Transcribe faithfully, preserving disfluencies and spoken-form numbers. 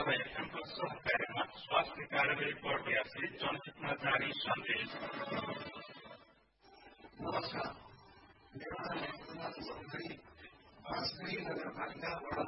र एफएमको सहकार्यमा स्वास्थ्य कार्यवाही प्रक्रियाश्री जनहितमा जारी सन्देश। नमस्कार, मेरो नाम कुमार चौधरी, बाँसगढी नगरपालिका